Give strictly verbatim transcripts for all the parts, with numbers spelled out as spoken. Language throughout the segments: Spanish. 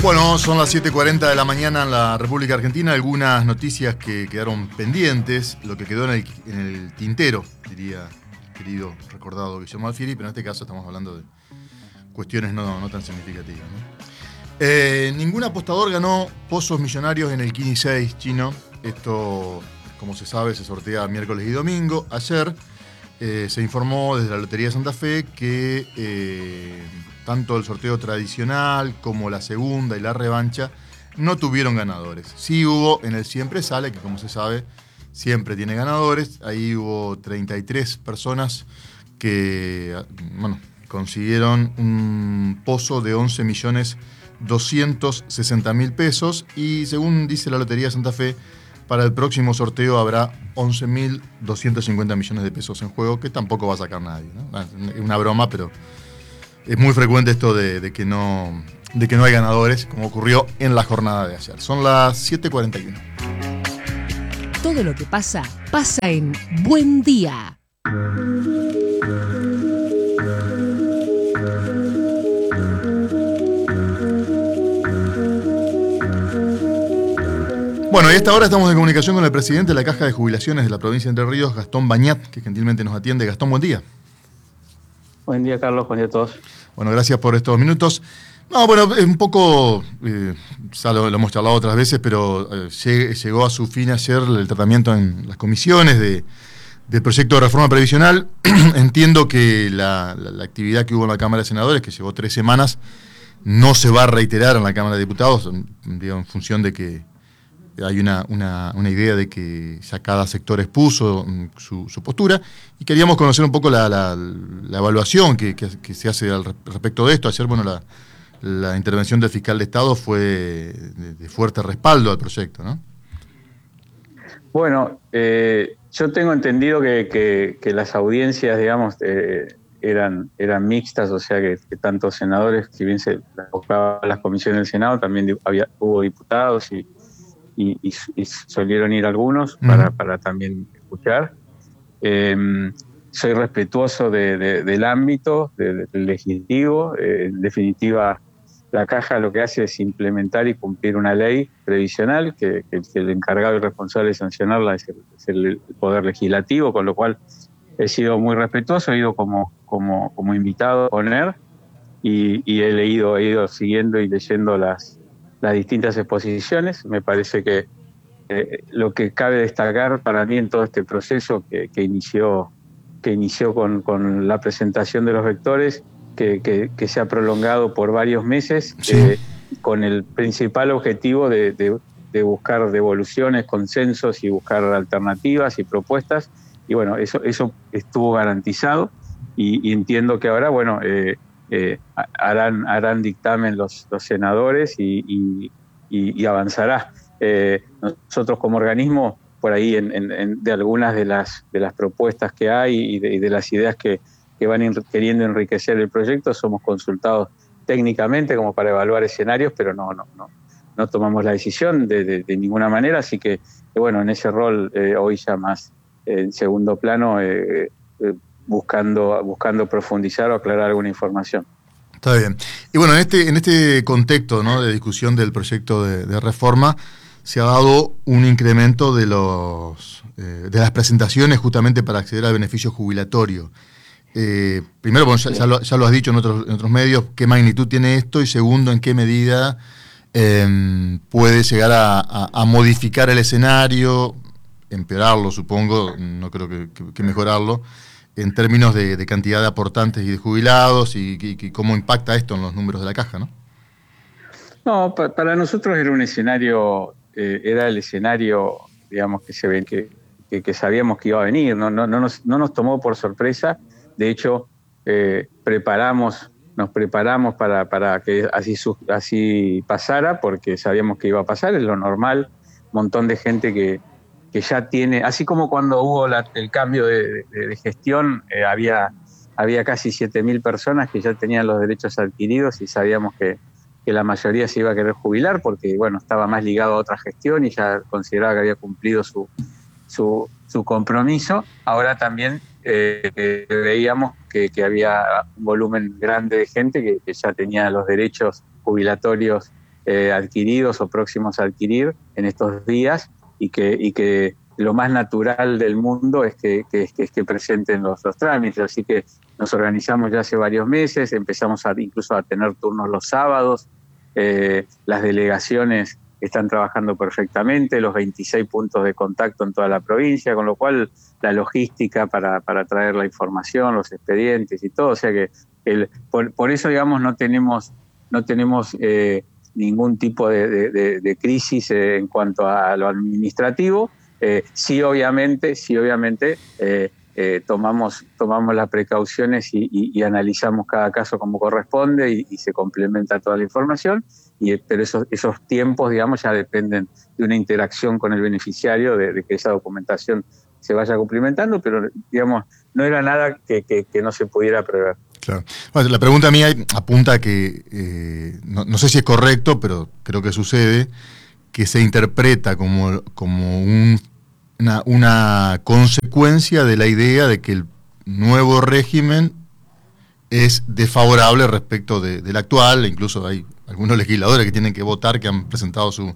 Bueno, son las siete y cuarenta de la mañana en la República Argentina. Algunas noticias que quedaron pendientes, lo que quedó en el, en el tintero, diría querido, recordado Guillermo Alfieri, pero en este caso estamos hablando de cuestiones no, no tan significativas, ¿no? Eh, ningún apostador ganó pozos millonarios en el Kini seis chino. Esto, como se sabe, se sortea miércoles y domingo. Ayer eh, se informó desde la Lotería de Santa Fe que eh, tanto el sorteo tradicional como la segunda y la revancha no tuvieron ganadores. Sí hubo en el Siempre Sale, que como se sabe, siempre tiene ganadores. Ahí hubo treinta y tres personas que, bueno, consiguieron un pozo de once millones doscientos sesenta mil pesos y según dice la Lotería de Santa Fe, para el próximo sorteo habrá once mil doscientos cincuenta millones de pesos en juego, que tampoco va a sacar nadie, ¿no? Es una broma, pero es muy frecuente esto de, de, que no, de que no hay ganadores, como ocurrió en la jornada de ayer. Son las siete y cuarenta y uno. Todo lo que pasa, pasa en Buen Día. Bueno, y a esta hora estamos en comunicación con el presidente de la Caja de Jubilaciones de la provincia de Entre Ríos, Gastón Bañat, que gentilmente nos atiende. Gastón, buen día. Buen día, Carlos. Buen día a todos. Bueno, gracias por estos minutos. No, bueno, es un poco, eh, ya lo, lo hemos charlado otras veces, pero eh, llegó a su fin ayer el tratamiento en las comisiones de, del proyecto de reforma previsional. Entiendo que la, la, la actividad que hubo en la Cámara de Senadores, que llevó tres semanas, no se va a reiterar en la Cámara de Diputados, digo, en función de que hay una, una, una idea de que ya cada sector expuso su, su postura, y queríamos conocer un poco la, la, la evaluación que, que, que se hace al respecto de esto. Ayer, bueno, la, la intervención del fiscal de Estado fue de, de fuerte respaldo al proyecto, ¿no? Bueno, eh, yo tengo entendido que, que, que las audiencias, digamos, eh, eran, eran mixtas, o sea que, que tantos senadores, si bien se buscaban las comisiones del Senado, también había, hubo diputados y Y, y, y solieron ir algunos para, uh-huh. para también escuchar. Eh, soy respetuoso de, de, del ámbito de, del legislativo. Eh, en definitiva, la Caja lo que hace es implementar y cumplir una ley previsional que, que, que el encargado y responsable de sancionarla es el, es el Poder Legislativo, con lo cual he sido muy respetuoso, he ido como, como, como invitado a poner y, y he leído, he ido siguiendo y leyendo las las distintas exposiciones. Me parece que eh, lo que cabe destacar para mí en todo este proceso que, que inició, que inició con, con la presentación de los vectores, que, que, que se ha prolongado por varios meses, sí. eh, con el principal objetivo de, de, de buscar devoluciones, consensos y buscar alternativas y propuestas. Y bueno, eso, eso estuvo garantizado y, y entiendo que ahora, bueno, eh, Eh, harán, harán dictamen los, los senadores y, y, y avanzará. Eh, nosotros como organismo, por ahí en, en, en de algunas de las, de las propuestas que hay y de, y de las ideas que, que van queriendo enriquecer el proyecto, somos consultados técnicamente como para evaluar escenarios, pero no, no, no, no tomamos la decisión de, de, de ninguna manera, así que bueno, en ese rol eh, hoy ya más eh, en segundo plano, eh, eh, buscando buscando profundizar o aclarar alguna información. Está bien. Y bueno, en este en este contexto, ¿no?, de discusión del proyecto de, de reforma, se ha dado un incremento de los eh, de las presentaciones justamente para acceder al beneficio jubilatorio. Eh, primero, bueno, ya, ya, lo, ya lo has dicho en otros, en otros medios, ¿qué magnitud tiene esto? Y segundo, ¿en qué medida eh, puede llegar a, a, a modificar el escenario, empeorarlo, supongo, no creo que, que, que mejorarlo, en términos de, de cantidad de aportantes y de jubilados, y, y, y cómo impacta esto en los números de la Caja, ¿no? No, pa, para nosotros era un escenario, eh, era el escenario, digamos, que se ve que, que, que sabíamos que iba a venir, no, no, no, nos, no nos tomó por sorpresa. De hecho, eh, preparamos, nos preparamos para, para que así, así pasara, porque sabíamos que iba a pasar, es lo normal, un montón de gente que que ya tiene, así como cuando hubo la, el cambio de, de, de gestión, eh, había, había casi siete mil personas que ya tenían los derechos adquiridos y sabíamos que, que la mayoría se iba a querer jubilar porque, bueno, estaba más ligado a otra gestión y ya consideraba que había cumplido su, su, su compromiso. Ahora también eh, eh, veíamos que, que había un volumen grande de gente que, que ya tenía los derechos jubilatorios eh, adquiridos o próximos a adquirir en estos días, y que, y que lo más natural del mundo es que, que, que, que presenten los, los trámites. Así que nos organizamos ya hace varios meses, empezamos a, incluso a tener turnos los sábados, eh, las delegaciones están trabajando perfectamente, los veintiséis puntos de contacto en toda la provincia, con lo cual la logística para, para traer la información, los expedientes y todo, o sea que el, por, por eso, digamos, no tenemos, no tenemos eh, ningún tipo de, de, de crisis eh, en cuanto a lo administrativo. Eh, sí, obviamente, sí, obviamente eh, eh, tomamos, tomamos las precauciones y, y, y analizamos cada caso como corresponde y, y se complementa toda la información, y, pero esos, esos tiempos, digamos, ya dependen de una interacción con el beneficiario, de, de que esa documentación se vaya cumplimentando, pero, digamos, no era nada que, que, que no se pudiera prever. Claro. Bueno, la pregunta mía apunta a que, eh, no, no sé si es correcto, pero creo que sucede, que se interpreta como, como un, una, una consecuencia de la idea de que el nuevo régimen es desfavorable respecto de, del actual. Incluso hay algunos legisladores que tienen que votar, que han presentado su,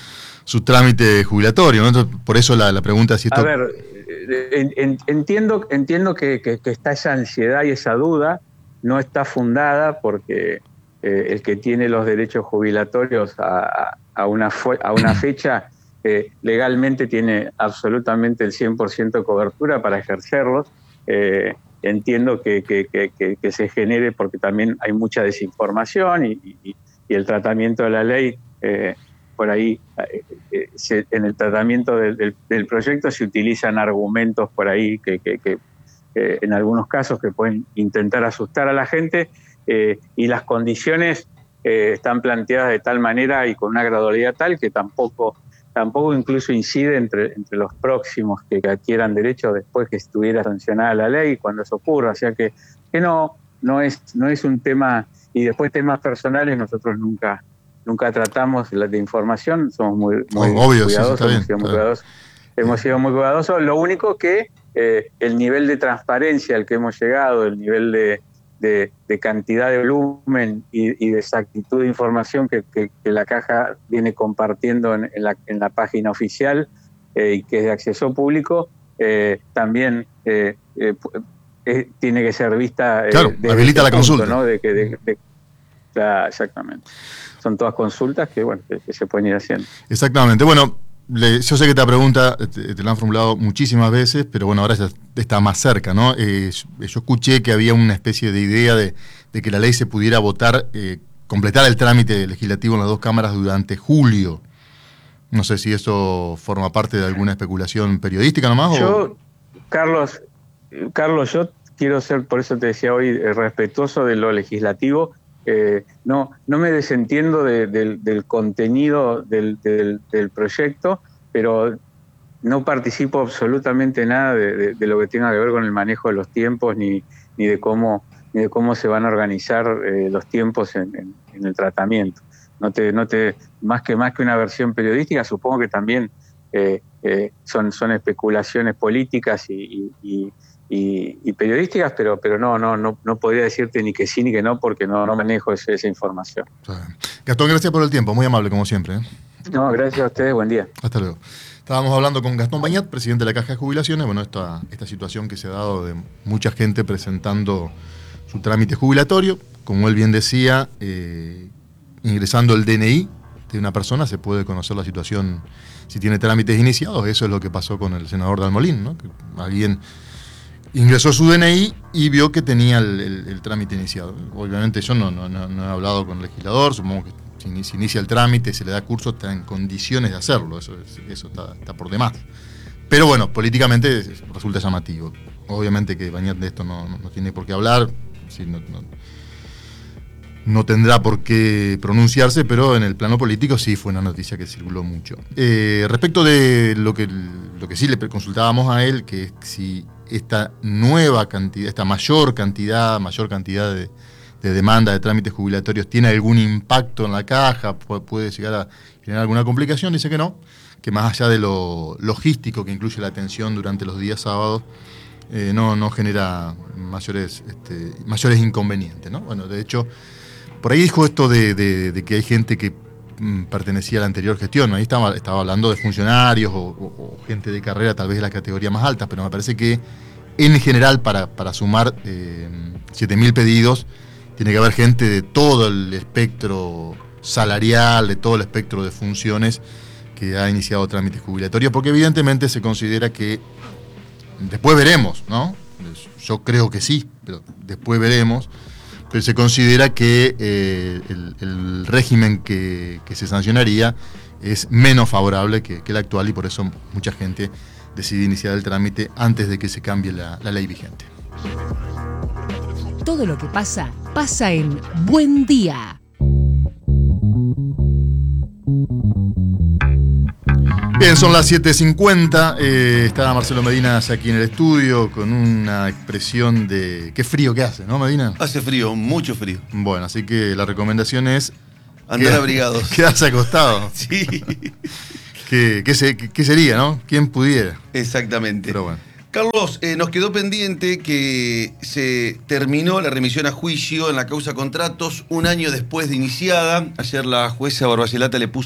su trámite jubilatorio, ¿no? Entonces, por eso la, la pregunta es si esto... A ver, en, en, entiendo, entiendo que, que, que está esa ansiedad y esa duda, no está fundada, porque eh, el que tiene los derechos jubilatorios a, a, una, fue, a una fecha eh, legalmente tiene absolutamente el cien por ciento de cobertura para ejercerlos. Eh, entiendo que, que, que, que se genere, porque también hay mucha desinformación y, y, y el tratamiento de la ley, eh, por ahí, eh, eh, se, en el tratamiento del, del, del proyecto se utilizan argumentos por ahí que... que, que Eh, en algunos casos que pueden intentar asustar a la gente, eh, y las condiciones eh, están planteadas de tal manera y con una gradualidad tal que tampoco, tampoco incluso incide entre, entre los próximos que adquieran derecho después que estuviera sancionada la ley cuando eso ocurra. O sea que, que no, no, es, no es un tema, y después temas personales nosotros nunca, nunca tratamos de, de información, somos muy, muy oh, obvio, cuidadosos, sí, sí, hemos sido muy cuidadosos. Hemos sido muy cuidadosos. Lo único que eh, el nivel de transparencia al que hemos llegado, el nivel de, de, de cantidad de volumen y, y de exactitud de información que, que, que la Caja viene compartiendo en, en, la, en la página oficial eh, y que es de acceso público, eh, también eh, eh, eh, tiene que ser vista... Eh, claro, habilita la punto, consulta. ¿no? De que, de, de, claro, exactamente. Son todas consultas que, bueno, que, que se pueden ir haciendo. Exactamente. Bueno, Le, yo sé que esta pregunta te, te la han formulado muchísimas veces, pero bueno, ahora ya está más cerca, ¿no? Eh, yo escuché que había una especie de idea de, de que la ley se pudiera votar, eh, completar el trámite legislativo en las dos cámaras durante julio. No sé si eso forma parte de alguna especulación periodística nomás. Yo, o... Carlos, Carlos, yo quiero ser, por eso te decía hoy, respetuoso de lo legislativo. Eh, no, no me desentiendo de, de, del contenido del, del, del proyecto, pero no participo absolutamente nada de, de, de lo que tenga que ver con el manejo de los tiempos, ni, ni de cómo ni de cómo se van a organizar eh, los tiempos en, en, en el tratamiento. No te, no te, más que más que una versión periodística, supongo que también eh, eh, son, son especulaciones políticas y, y, y, y periodísticas, pero pero no no no no podría decirte ni que sí ni que no, porque no, no manejo ese, esa información. Gastón, gracias por el tiempo, muy amable como siempre, ¿eh? No, gracias a ustedes, buen día. Hasta luego. Estábamos hablando con Gastón Bañat, presidente de la Caja de Jubilaciones. Bueno, esta, esta situación que se ha dado de mucha gente presentando su trámite jubilatorio, como él bien decía, eh, ingresando el D N I de una persona se puede conocer la situación si tiene trámites iniciados. Eso es lo que pasó con el senador Dalmolín, ¿no? Que alguien ingresó su D N I y vio que tenía el, el, el trámite iniciado. Obviamente yo no, no, no, no he hablado con el legislador, supongo que si se inicia el trámite, se le da curso, está en condiciones de hacerlo, eso, eso está, está por demás. Pero bueno, políticamente resulta llamativo. Obviamente que Bañat de esto no, no, no tiene por qué hablar, sí, no, no, no tendrá por qué pronunciarse, pero en el plano político sí fue una noticia que circuló mucho. Eh, respecto de lo que, lo que sí le consultábamos a él, que es si esta nueva cantidad, esta mayor cantidad, mayor cantidad de, de demanda de trámites jubilatorios tiene algún impacto en la caja, puede llegar a generar alguna complicación, dice que no, que más allá de lo logístico que incluye la atención durante los días sábados, eh, no, no genera mayores, este, mayores inconvenientes, ¿no? Bueno, de hecho, por ahí dijo esto de, de, de que hay gente que mm, pertenecía a la anterior gestión. Ahí estaba, estaba hablando de funcionarios o, o, o gente de carrera, tal vez de la categoría más alta, pero me parece que en general para, para sumar eh, siete mil pedidos tiene que haber gente de todo el espectro salarial, de todo el espectro de funciones que ha iniciado trámites jubilatorios, porque evidentemente se considera que, después veremos, ¿no? Yo creo que sí, pero después veremos, pero se considera que eh, el, el régimen que, que se sancionaría es menos favorable que, que el actual, y por eso mucha gente decide iniciar el trámite antes de que se cambie la, la ley vigente. Todo lo que pasa, pasa en Buen Día. Bien, son las siete cincuenta, eh, está Marcelo Medina aquí en el estudio con una expresión de... Qué frío que hace, ¿no, Medina? Hace frío, mucho frío. Bueno, así que la recomendación es... Andar abrigados. Quedarse acostado. Sí. ¿Qué, qué, se, qué sería, no? ¿Quién pudiera? Exactamente. Pero bueno. Carlos, eh, nos quedó pendiente que se terminó la remisión a juicio en la causa contratos un año después de iniciada. Ayer la jueza Barbacelata le puso